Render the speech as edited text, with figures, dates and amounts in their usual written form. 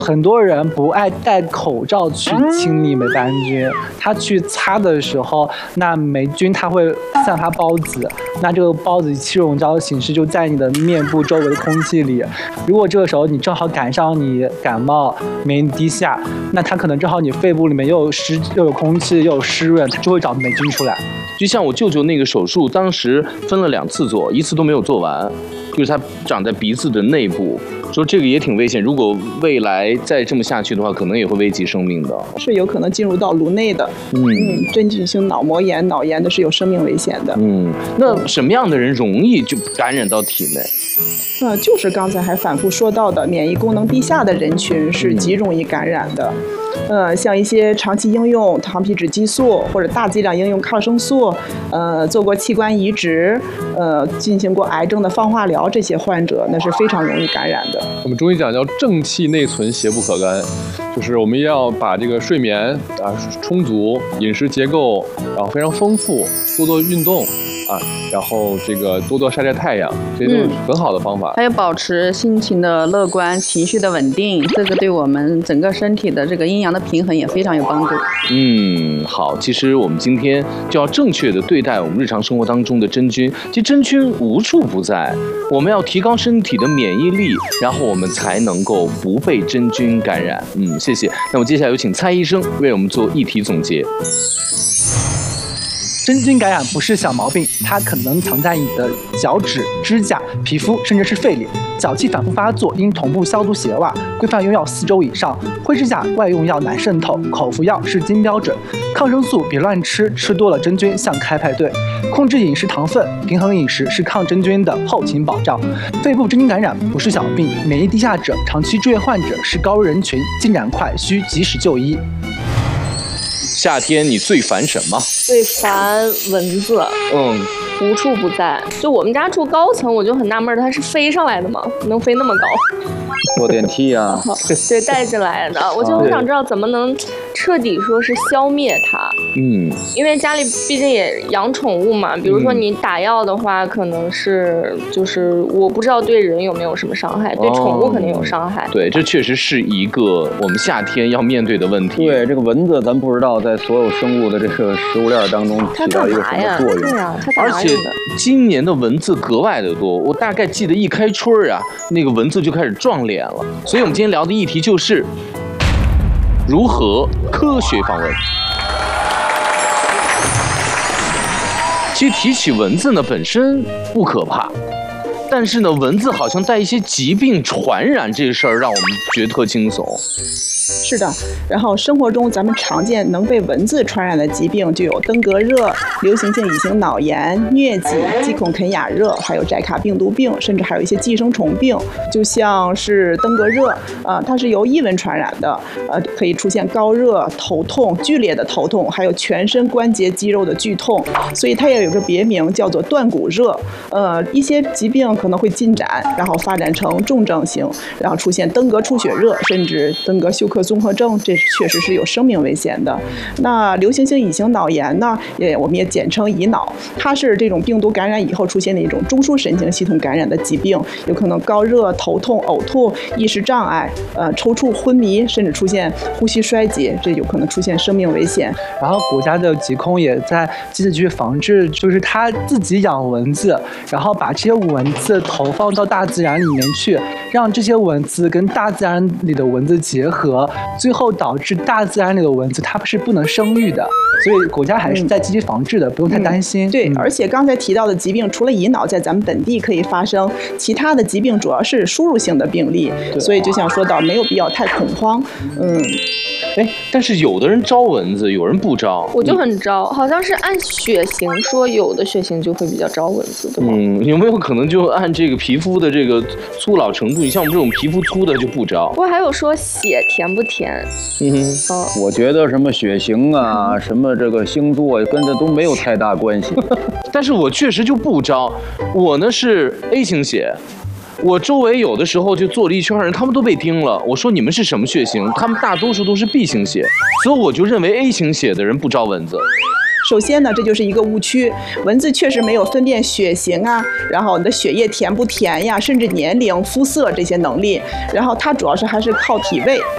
很多人不爱戴口罩去清理霉斑菌，他去擦的时候，那霉菌它会散发孢子，那这个孢子以气溶胶的形式就在你的面部周围的空气里。如果这个时候你正好赶上你感冒，免疫力低下，那它可能正好你肺部里面又有湿又有空气又有湿润，它就会长霉菌出来。 就像我舅舅那个手术，当时分了2次做，1次都没有做完，就是它长在鼻子的内部。说这个也挺危险，如果未来再这么下去的话，可能也会危及生命的， 是有可能进入到颅内的。真菌性脑膜炎、脑炎的是有生命危险的。 那什么样的人容易就感染到体内？ 就是刚才还反复说到的，免疫功能低下的人群是极容易感染的。像一些长期应用糖皮质激素或者大剂量应用抗生素，做过器官移植，进行过癌症的放化疗，这些患者那是非常容易感染的。 我们中医讲叫正气内存，邪不可干，就是我们要把这个睡眠充足，饮食结构然后非常丰富，多多运动然后这个多多晒晒太阳，这些都是很好的方法。 还有保持心情的乐观，情绪的稳定，这个对我们整个身体的这个阴阳的平衡也非常有帮助。 好，其实我们今天就要正确的对待我们日常生活当中的真菌，其实真菌无处不在，我们要提高身体的免疫力，然后我们才能够不被真菌感染。谢谢。那么接下来有请蔡医生为我们做议题总结。 真菌感染不是小毛病，它可能藏在你的脚趾、指甲、皮肤，甚至是肺里。脚气反复发作，应同步消毒鞋袜，规范用药4周以上。灰指甲外用药难渗透，口服药是金标准。抗生素别乱吃，吃多了真菌像开派对。控制饮食糖分，平衡饮食是抗真菌的后勤保障。肺部真菌感染不是小病，免疫低下者、长期住院患者是高危人群，进展快，需及时就医。 夏天你最烦什么？ 最烦蚊子。无处不在。就我们家住高层，我就很纳闷，它是飞上来的吗？能飞那么高？ 坐电梯啊？ 对，带进来的。我就很想知道怎么能彻底说是消灭它。因为家里毕竟也养宠物嘛，比如说你打药的话，可能是就是我不知道对人有没有什么伤害，对宠物肯定有伤害。 对，这确实是一个我们夏天要面对的问题。 对，这个蚊子咱不知道在所有生物的这个食物链当中起到一个什么作用。 对啊，它干嘛而且今年的蚊子格外的多，我大概记得一开春那个蚊子就开始撞脸了。所以我们今天聊的议题就是如何科学防蚊。其实提起蚊子呢，本身不可怕，但是呢，蚊子好像带一些疾病传染这事儿，让我们觉得特惊悚。 是的，然后生活中咱们常见能被蚊子传染的疾病就有登革热、流行性乙型脑炎、疟疾、鸡孔肯雅热，还有寨卡病毒病，甚至还有一些寄生虫病。就像是登革热，它是由异蚊传染的，可以出现高热、头痛、剧烈的头痛，还有全身关节肌肉的剧痛，所以它也有个别名叫做断骨热。一些疾病可能会进展，然后发展成重症型，然后出现登革出血热，甚至登革休克综合症，这确实是有生命危险的。那流行性乙型脑炎呢，我们也简称乙脑，它是这种病毒感染以后出现的一种中枢神经系统感染的疾病，有可能高热、头痛、呕吐、意识障碍、抽搐、昏迷，甚至出现呼吸衰竭，这有可能出现生命危险。 然后国家的疾控也在积极去防治，就是他自己养蚊子，然后把这些蚊子投放到大自然里面去，让这些蚊子跟大自然里的蚊子结合，最后导致大自然里的蚊子它是不能生育的，所以国家还是在积极防治的，不用太担心。 对，而且刚才提到的疾病，除了乙脑在咱们本地可以发生，其他的疾病主要是输入性的病例，所以就像说到，没有必要太恐慌。 但是有的人招蚊子，有人不招。 我就很招，好像是按血型说，有的血型就会比较招蚊子，对吗？ 有没有可能就按这个皮肤的这个粗老程度？你像我们这种皮肤粗的就不招。 不过还有说血甜不甜？ 我觉得什么血型啊，什么这个星座跟这都没有太大关系。 但是我确实就不招，我呢是 A 型血。我周围有的时候就坐了一圈人，他们都被叮了。我说你们是什么血型？他们大多数都是 B 型血，所以我就认为 A 型血的人不招蚊子。 首先呢，这就是一个误区，蚊子确实没有分辨血型啊，然后你的血液甜不甜呀，甚至年龄、肤色这些能力，然后它主要是还是靠体味。